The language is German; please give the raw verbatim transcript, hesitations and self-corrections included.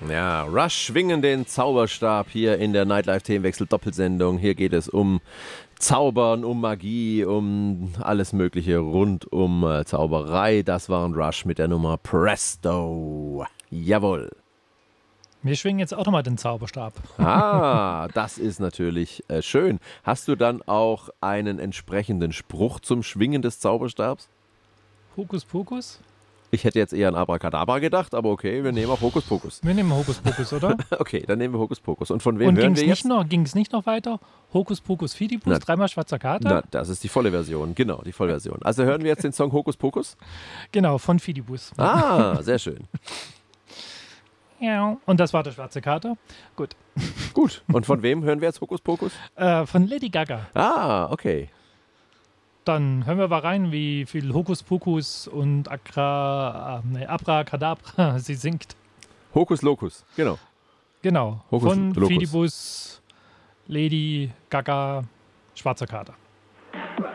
Ja, Rush schwingen den Zauberstab hier in der Nightlife-Themenwechsel-Doppelsendung. Hier geht es um Zaubern, um Magie, um alles Mögliche rund um äh, Zauberei. Das waren Rush mit der Nummer Presto. Jawohl. Wir schwingen jetzt auch nochmal den Zauberstab. Ah, das ist natürlich äh, schön. Hast du dann auch einen entsprechenden Spruch zum Schwingen des Zauberstabs? Hokus Pokus? Ich hätte jetzt eher an Abracadabra gedacht, aber okay, wir nehmen auch Hokus Pokus. Wir nehmen Hokus Pokus, oder? Okay, dann nehmen wir Hokus Pokus. Und von wem Und hören ging's wir jetzt? Nicht ging es nicht noch weiter? Hokus Pokus Fidibus, Na, dreimal schwarzer Kater? Na, das ist die volle Version, genau, die Vollversion. Also hören wir jetzt den Song Hokus Pokus? Genau, von Fidibus. Ah, sehr schön. Ja, und das war der schwarze Kater. Gut. Gut, und von wem hören wir jetzt Hokus Pokus? Äh, von Lady Gaga. Ah, okay. Dann hören wir mal rein, wie viel Hokus Pokus und Akra, äh, nee, Abracadabra sie singt. Hokus Locus, genau. Genau, Hokus von Locus. Fidibus, Lady Gaga, schwarzer Kater.